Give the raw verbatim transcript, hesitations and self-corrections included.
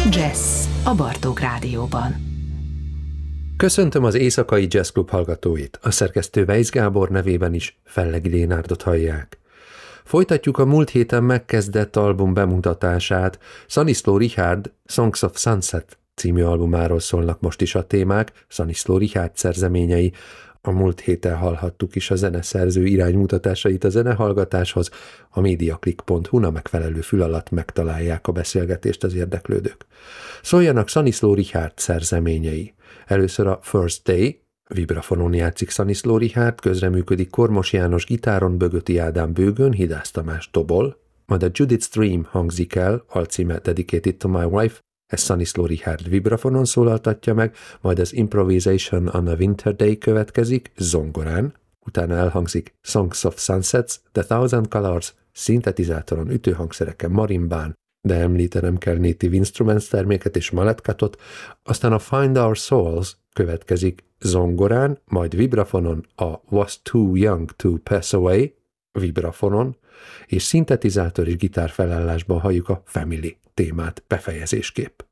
Jazz a Bartók Rádióban. Köszöntöm az Éjszakai Jazz Club hallgatóit, a szerkesztő Weisz Gábor nevében is Fellegi Lénárdot hallják. Folytatjuk a múlt héten megkezdett album bemutatását. Stanislaw Richard Songs of Sunset című albumáról szólnak most is a témák, Stanislaw Richard szerzeményei. A múlt héten hallhattuk is a zeneszerző iránymutatásait a zenehallgatáshoz, a mediaclick pont hu-n a megfelelő fül alatt megtalálják a beszélgetést az érdeklődők. Szóljanak Stanislaw Richard szerzeményei. Először a First Day, vibrafonon játszik Stanislaw Richard, közreműködik Kormos János gitáron, Bögöti Ádám bőgön, Hidász Tamás dobol, majd a Judith's Dream hangzik el, alcíme Dedicated to My Wife, ez Stanislaw Richard vibrafonon szólaltatja meg, majd az Improvisation on a Winter Day következik, zongorán, utána elhangzik Songs of Sunsets, The Thousand Colors, szintetizátoron, ütőhangszereken, marimbán, de említenem kell Native Instruments terméket és maletkatot, aztán a Find Our Souls következik zongorán, majd vibrafonon a Was Too Young to Pass Away, vibrafonon, és szintetizátor és gitár felállásban halljuk a Family témát befejezésképp.